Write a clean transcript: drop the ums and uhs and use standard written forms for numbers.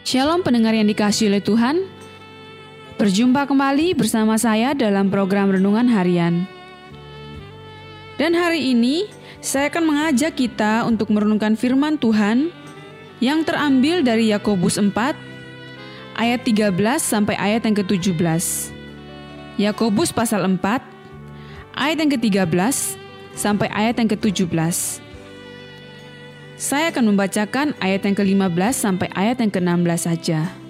Shalom pendengar yang dikasihi oleh Tuhan. Berjumpa kembali bersama saya dalam program Renungan Harian. Dan hari ini saya akan mengajak kita untuk merenungkan firman Tuhan yang terambil dari Yakobus 4 ayat 13 sampai ayat yang ke-17. Yakobus pasal 4 ayat yang ke-13 sampai ayat yang ke-17. Saya akan membacakan ayat yang ke-15 sampai ayat yang ke-16 saja.